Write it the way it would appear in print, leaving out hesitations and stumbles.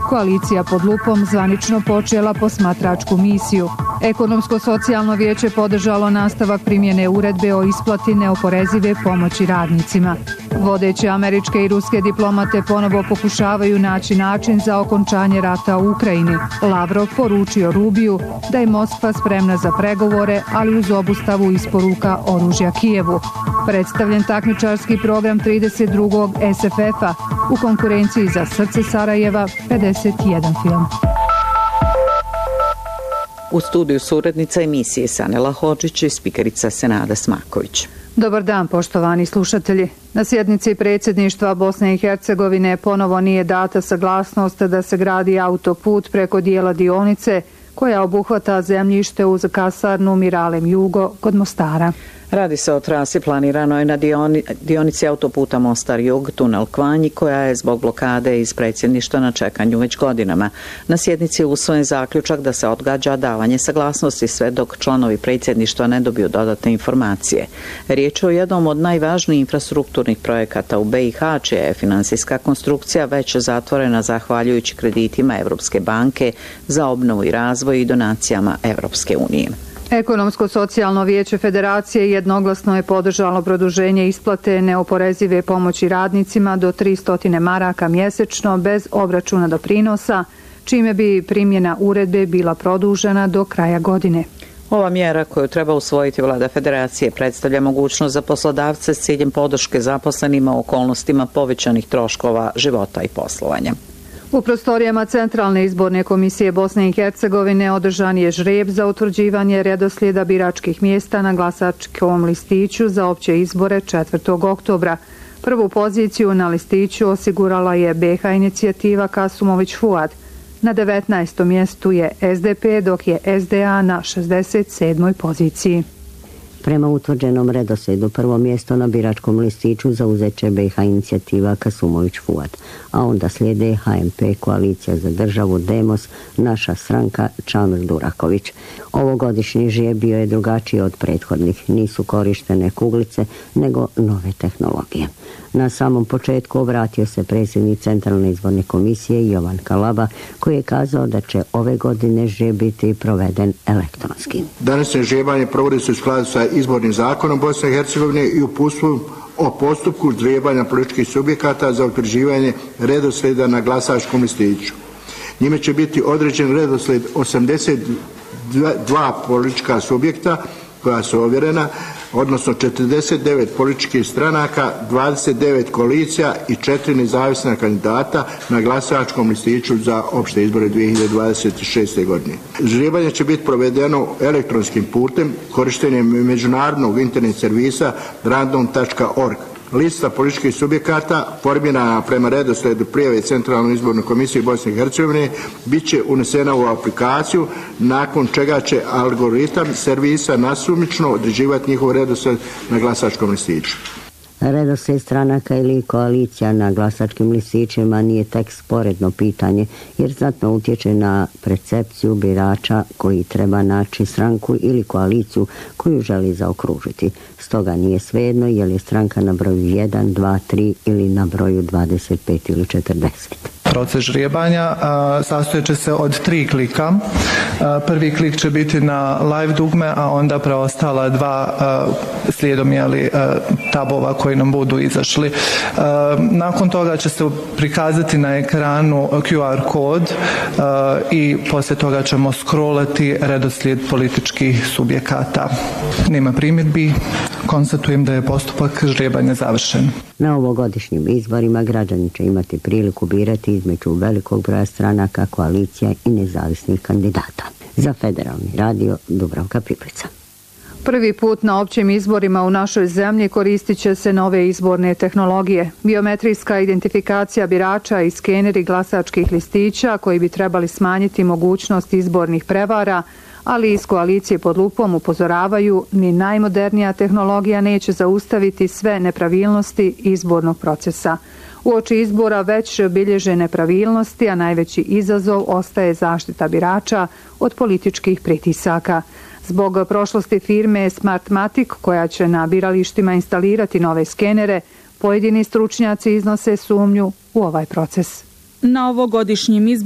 koalicija pod lupom zvanično počela posmatračku misiju. Ekonomsko-socijalno vijeće podržalo nastavak primjene uredbe o isplati neoporezive pomoći radnicima. Vodeće američke i ruske diplomate ponovo pokušavaju naći način za okončanje rata u Ukrajini. Lavrov poručio Rubiju da je Moskva spremna za pregovore, ali uz obustavu isporuka oružja Kijevu. Predstavljen takmičarski program 32. SFF-a u konkurenciji za srce Sarajeva 51 film. U studiju su urednica emisije Sanela Hodžić i spikerica Senada Smaković. Dobar dan, poštovani slušatelji. Na sjednici predsjedništva Bosne i Hercegovine ponovo nije data saglasnost da se gradi autoput preko dijela dionice koja obuhvata zemljište uz kasarnu Miralem Jugo kod Mostara. Radi se o trasi planiranoj na dionici autoputa Mostar-Jug, tunel Kvanji, koja je zbog blokade iz predsjedništva na čekanju već godinama. Na sjednici je usvojen zaključak da se odgađa davanje saglasnosti sve dok članovi predsjedništva ne dobiju dodatne informacije. Riječ je o jednom od najvažnijih infrastrukturnih projekata u BiH, čija je finansijska konstrukcija već zatvorena zahvaljujući kreditima Evropske banke za obnovu i razvoj i donacijama Evropske unije. Ekonomsko-socijalno vijeće Federacije jednoglasno je podržalo produženje isplate neoporezive pomoći radnicima do 300 maraka mjesečno bez obračuna doprinosa, čime bi primjena uredbe bila produžena do kraja godine. Ova mjera koju treba usvojiti vlada Federacije predstavlja mogućnost za poslodavce s ciljem podrške zaposlenima u okolnostima povećanih troškova života i poslovanja. U prostorijama Centralne izborne komisije Bosne i Hercegovine održan je žreb za utvrđivanje redoslijeda biračkih mjesta na glasačkom listiću za opće izbore 4. oktobra. Prvu poziciju na listiću osigurala je BiH inicijativa Kasumović Fuad. Na 19. mjestu je SDP, dok je SDA na 67. poziciji. Prema utvrđenom redoslijedu prvo mjesto na biračkom listiću zauzet će BiH inicijativa Kasumović Fuad, a onda slijede HMP, Koalicija za državu, Demos, Naša stranka, Čamil Duraković. Ovogodišnji žrijeb bio je drugačiji od prethodnih, nisu korištene kuglice, nego nove tehnologije. Na samom početku obratio se predsjednik Centralne izborne komisije Jovan Kalaba, koji je kazao da će ove godine žrijeb biti proveden elektronski. Današnje žrijebanje provodi se u skladu sa izbornim zakonom Bosne i Hercegovine i uputstvom o postupku žrijebanja političkih subjekata za utvrđivanje redoslijeda na glasačkom listiću. Njime će biti određen redoslijed 82 politička subjekta koja su ovjerena, odnosno 49 političkih stranaka, 29 koalicija i 4 nezavisna kandidata na glasačkom listiću za opšte izbore 2026. godine. Žrijebanje će biti provedeno elektronskim putem korištenjem međunarodnog internet servisa random.org. Lista političkih subjekata formirana prema redoslijedu prijave Centralnoj izbornoj komisiji Bosne i Hercegovine bit će unesena u aplikaciju, nakon čega će algoritam servisa nasumično određivati njihov redoslijed na glasačkom listiću. Redoslijed stranaka ili koalicija na glasačkim listićima nije tek sporedno pitanje, jer znatno utječe na percepciju birača koji treba naći stranku ili koaliciju koju želi zaokružiti. Stoga nije svejedno je li stranka na broju 1, 2, 3 ili na broju 25 ili 40. Proces žrijebanja sastojeće se od 3 klika. Prvi klik će biti na live dugme, a onda preostala 2 slijedom tabova koji nam budu izašli. Nakon toga će se prikazati na ekranu QR kod i poslije toga ćemo scrollati redoslijed političkih subjekata. Nema primjedbi, konstatujem da je postupak žrijebanja završen. Na ovogodišnjim izborima građani će imati priliku birati između velikog broja stranaka, koalicija i nezavisnih kandidata. Za Federalni radio, Dubravka Piplica. Prvi put na općim izborima u našoj zemlji koristit će se nove izborne tehnologije. Biometrijska identifikacija birača i skeneri glasačkih listića koji bi trebali smanjiti mogućnost izbornih prevara, ali iz koalicije pod lupom upozoravaju ni najmodernija tehnologija neće zaustaviti sve nepravilnosti izbornog procesa. Uoči izbora već bilježe nepravilnosti, a najveći izazov ostaje zaštita birača od političkih pritisaka. Zbog prošlosti firme Smartmatic, koja će na biralištima instalirati nove skenere, pojedini stručnjaci iznose sumnju u ovaj proces. Na ovogodišnjim izborima